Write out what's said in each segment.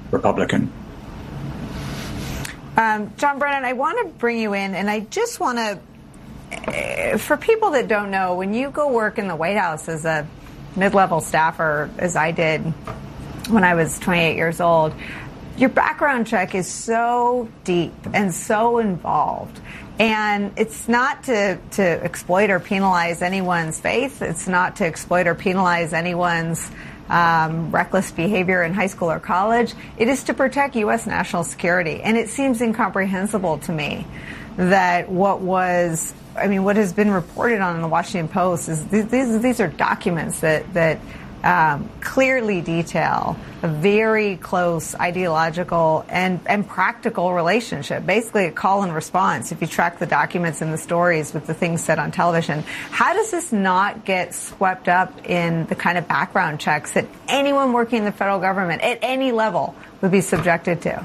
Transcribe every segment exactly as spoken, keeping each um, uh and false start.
Republican. Um, John Brennan, I want to bring you in, and I just want to, for people that don't know, when you go work in the White House as a mid-level staffer, as I did when I was twenty-eight years old, your background check is so deep and so involved. And it's not to, to exploit or penalize anyone's faith. It's not to exploit or penalize anyone's um, reckless behavior in high school or college. It is to protect U S national security. And it seems incomprehensible to me that what was, I mean, what has been reported on in the Washington Post is these, these are documents that, that Um, clearly detail a very close ideological and, and practical relationship, basically a call and response if you track the documents and the stories with the things said on television. How does this not get swept up in the kind of background checks that anyone working in the federal government at any level would be subjected to?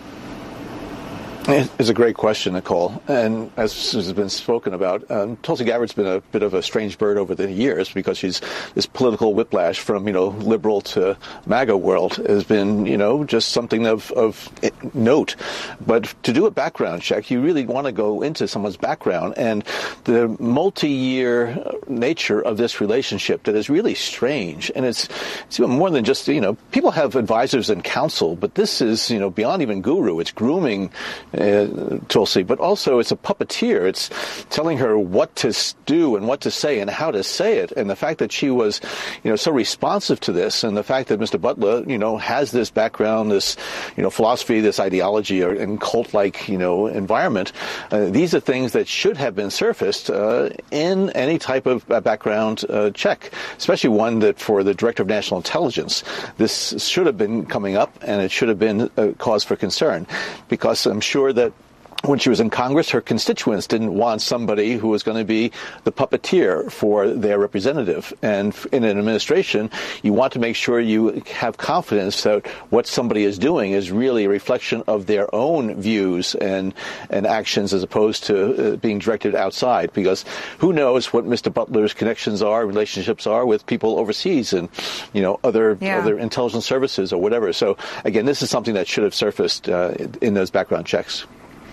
It's a great question, Nicole. And as has been spoken about, um, Tulsi Gabbard's been a bit of a strange bird over the years because she's this political whiplash from, you know, liberal to MAGA world has been, you know, just something of, of note. But to do a background check, you really want to go into someone's background and the multi-year nature of this relationship that is really strange. And it's, it's even more than just, you know, people have advisors and counsel, but this is, you know, beyond even guru. It's grooming Uh, Tulsi, but also it's a puppeteer. It's telling her what to do and what to say and how to say it. And the fact that she was, you know, so responsive to this, and the fact that Mister Butler, you know, has this background, this, you know, philosophy, this ideology, or and cult-like, you know, environment. Uh, these are things that should have been surfaced uh, in any type of uh, background uh, check, especially one that for the Director of National Intelligence, this should have been coming up, and it should have been a cause for concern, because I'm sure that when she was in Congress, her constituents didn't want somebody who was going to be the puppeteer for their representative. And in an administration, you want to make sure you have confidence that what somebody is doing is really a reflection of their own views and, and actions as opposed to uh, being directed outside. Because who knows what Mister Butler's connections are, relationships are with people overseas and, you know, other, yeah. other intelligence services or whatever. So, again, this is something that should have surfaced uh, in those background checks.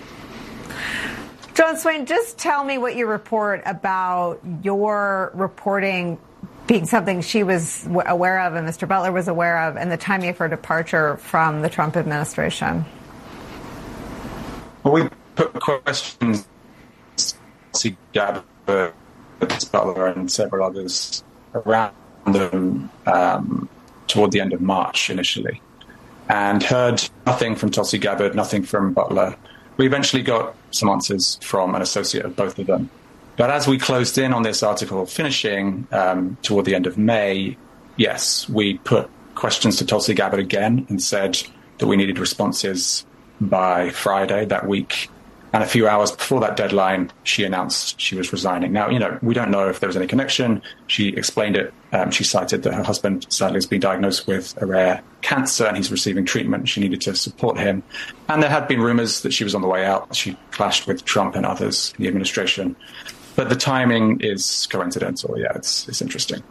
John Swain, just tell me what you report about your reporting being something she was aware of and Mister Butler was aware of, and the timing of her departure from the Trump administration. Well, we put questions to Tulsi Gabbard, Butler, and several others around them um, toward the end of March initially, and heard nothing from Tulsi Gabbard, nothing from Butler. We eventually got some answers from an associate of both of them. But as we closed in on this article finishing um, toward the end of May, yes, we put questions to Tulsi Gabbard again and said that we needed responses by Friday that week. And a few hours before that deadline, she announced she was resigning. Now, you know, we don't know if there was any connection. She explained it. Um, she cited that her husband sadly has been diagnosed with a rare cancer and he's receiving treatment. She needed to support him. And there had been rumors that she was on the way out. She clashed with Trump and others in the administration. But the timing is coincidental. Yeah, it's it's interesting.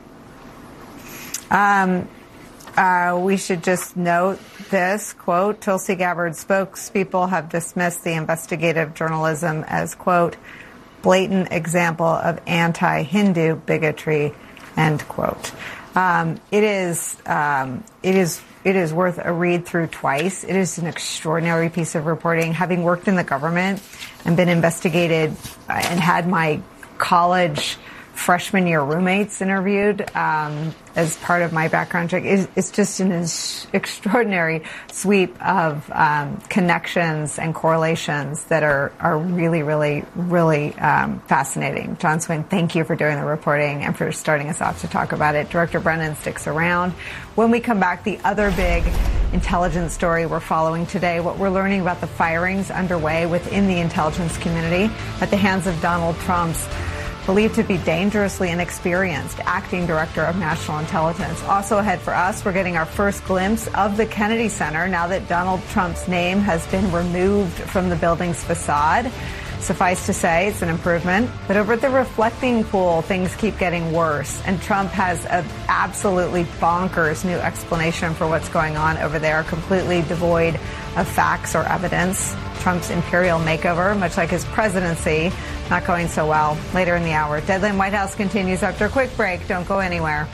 Um. Uh, we should just note this, quote, Tulsi Gabbard spokespeople have dismissed the investigative journalism as, quote, blatant example of anti-Hindu bigotry, end quote. Um, it is, um, it is, it is worth a read through twice. It is an extraordinary piece of reporting. Having worked in the government and been investigated and had my college freshman year roommates interviewed um, as part of my background check. It's, it's just an extraordinary sweep of um, connections and correlations that are, are really, really, really um, fascinating. John Swain, thank you for doing the reporting and for starting us off to talk about it. Director Brennan sticks around. When we come back, the other big intelligence story we're following today, what we're learning about the firings underway within the intelligence community at the hands of Donald Trump's believed to be dangerously inexperienced acting director of national intelligence. Also ahead for us, we're getting our first glimpse of the Kennedy Center now that Donald Trump's name has been removed from the building's facade. Suffice to say, it's an improvement. But over at the reflecting pool, things keep getting worse. And Trump has an absolutely bonkers new explanation for what's going on over there, completely devoid of facts or evidence. Trump's imperial makeover, much like his presidency, not going so well. Later in the hour, Deadline White House continues after a quick break. Don't go anywhere.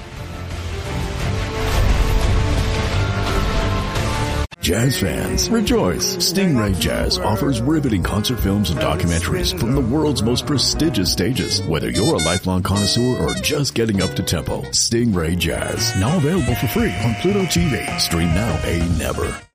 Jazz fans, rejoice! Stingray Jazz offers riveting concert films and documentaries from the world's most prestigious stages. Whether you're a lifelong connoisseur or just getting up to tempo, Stingray Jazz, now available for free on Pluto T V. Stream now, pay never.